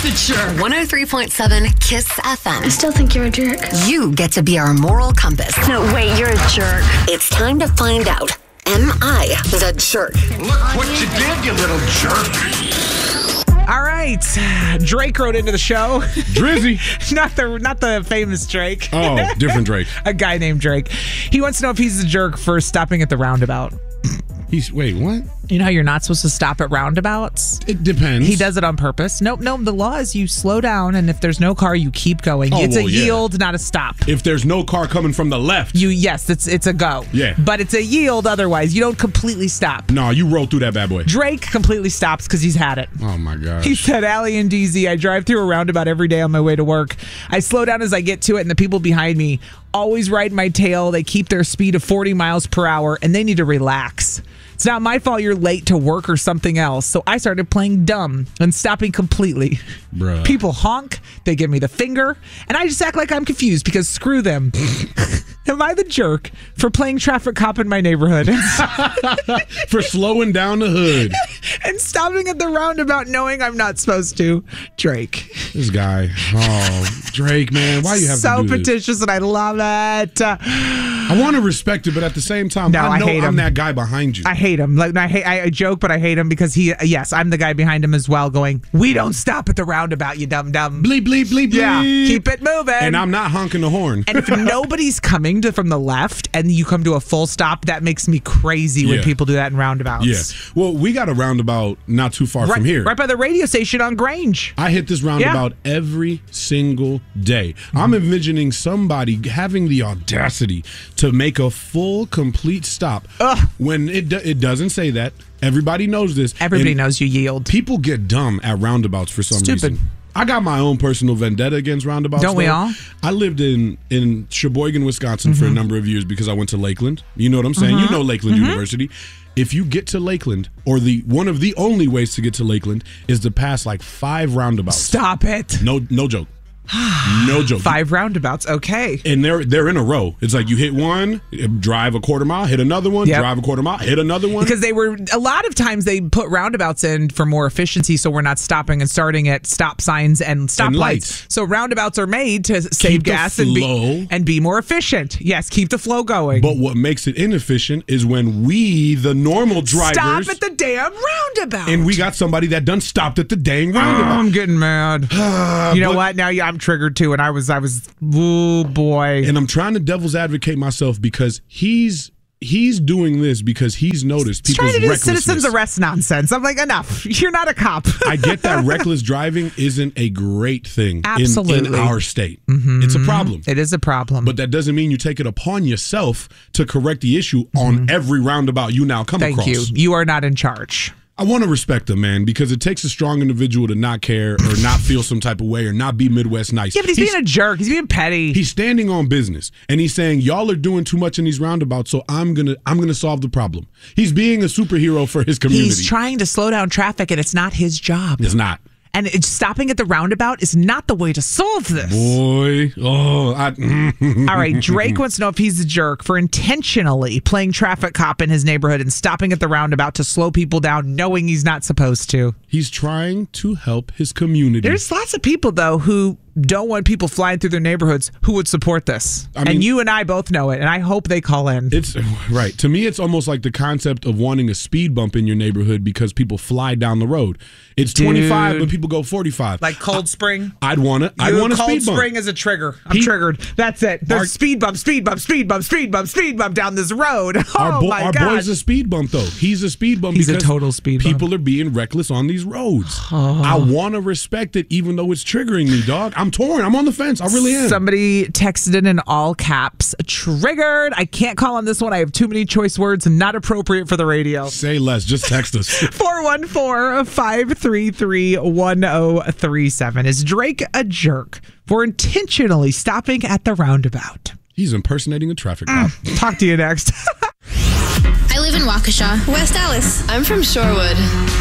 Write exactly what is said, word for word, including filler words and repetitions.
the jerk. one oh three point seven Kiss F M. I still think you're a jerk. You get to be our moral compass. No, wait, you're a jerk. It's time to find out. Am I the jerk? Look what you did, you little jerk. All right, Drake wrote into the show. Drizzy. not the not the famous Drake. Oh, different Drake. A guy named Drake. He wants to know if he's the jerk for stopping at the roundabout. He's wait, what? You know how you're not supposed to stop at roundabouts? It depends. He does it on purpose. Nope, nope. The law is you slow down, and if there's no car, you keep going. Oh, it's well, a yeah. yield, not a stop. If there's no car coming from the left. You yes, it's it's a go. Yeah. But it's a yield otherwise. You don't completely stop. No, you roll through that bad boy. Drake completely stops because he's had it. Oh my gosh. He said, Allie and D Z, I drive through a roundabout every day on my way to work. I slow down as I get to it, and the people behind me always ride my tail. They keep their speed of forty miles per hour, and they need to relax. It's not my fault you're late to work or something else. So I started playing dumb and stopping completely. Bruh. People honk, they give me the finger, and I just act like I'm confused because screw them. Am I the jerk for playing traffic cop in my neighborhood? For slowing down the hood. And stopping at the roundabout knowing I'm not supposed to? Drake. This guy. Oh, Drake, man. Why you have so to do this? petitious, and I love it. Uh, I want to respect it, but at the same time, No, I know I hate I'm him. that guy behind you. I hate him. Like I hate. I joke, but I hate him because he. Yes, I'm the guy behind him as well. Going, we don't stop at the roundabout, you dumb dumb. Bleep, bleep, bleep, bleep. Yeah, keep it moving. And I'm not honking the horn. And if nobody's coming to from the left and you come to a full stop, that makes me crazy when Yeah. people do that in roundabouts. Yeah. Well, we got a roundabout not too far Right, from here. right by the radio station on Grange. I hit this roundabout every single day. Mm-hmm. I'm envisioning somebody having the audacity to make a full, complete stop. Ugh. When it do, it doesn't say that. Everybody knows this. Everybody And knows you yield. People get dumb at roundabouts for some Stupid. reason. I got my own personal vendetta against roundabouts. Don't we though. all? I lived in, in Sheboygan, Wisconsin Mm-hmm. for a number of years because I went to Lakeland. You know what I'm saying? You know Lakeland University. If you get to Lakeland, or the one of the only ways to get to Lakeland is to pass like five roundabouts. Stop it. No, no joke. No joke. Five roundabouts. Okay. And they're they're in a row. It's like you hit one, drive a quarter mile, hit another one, Yep. drive a quarter mile, hit another one. Because they were, a lot of times they put roundabouts in for more efficiency so we're not stopping and starting at stop signs and stoplights. And lights. So roundabouts are made to save Keep the gas and be, flow. and be more efficient. Yes, keep the flow going. But what makes it inefficient is when we, the normal drivers, Stop at the damn roundabout. and we got somebody that done stopped at the dang Oh, roundabout. I'm getting mad. you know but- what? Now yeah, I'm triggered too, and I was, I was, oh boy. And I'm trying to devil's advocate myself because he's he's doing this because he's noticed He's people's trying to do recklessness. citizens arrest nonsense. I'm like, enough. You're not a cop. I get that reckless driving isn't a great thing in, in Absolutely. our state. It's a problem. It is a problem. But that doesn't mean you take it upon yourself to correct the issue on every roundabout you now come Thank across. you. You are not in charge. I want to respect them, man, because it takes a strong individual to not care or not feel some type of way or not be Midwest nice. Yeah, but he's, being a jerk. He's being petty. He's standing on business and he's saying y'all are doing too much in these roundabouts, so I'm gonna I'm gonna solve the problem. He's being a superhero for his community. He's trying to slow down traffic, and it's not his job. It's not. And it's stopping at the roundabout is not the way to solve this. Boy, oh, I, All right, Drake wants to know if he's a jerk for intentionally playing traffic cop in his neighborhood and stopping at the roundabout to slow people down, knowing he's not supposed to. He's trying to help his community. There's lots of people, though, who don't want people flying through their neighborhoods who would support this. I mean- and you and I both know it, and I hope they call in. It's right. To me, it's almost like the concept of wanting a speed bump in your neighborhood because people fly down the road. It's Dude. twenty-five, but people go forty-five. Like Cold Spring? I'd want to. I'd You- want a Cold speed bump. Spring is a trigger. I'm He- triggered. That's it. There's Our- speed bump, speed bump, speed bump, speed bump, speed bump down this road. Oh Our, bo- my our God. boy's a speed bump, though. He's a speed bump. He's a because total speed bump. People are being reckless on these roads. I want to respect it, even though it's triggering me, dog. I'm torn. I'm on the fence. I really am. Somebody texted in in all caps, triggered. I can't call on this one. I have too many choice words and not appropriate for the radio. Say less. Just text us. four one four, five three three, one oh three seven. Is Drake a jerk for intentionally stopping at the roundabout? He's impersonating a traffic cop. Talk to you next. I live in Waukesha, West Dallas. I'm from Shorewood.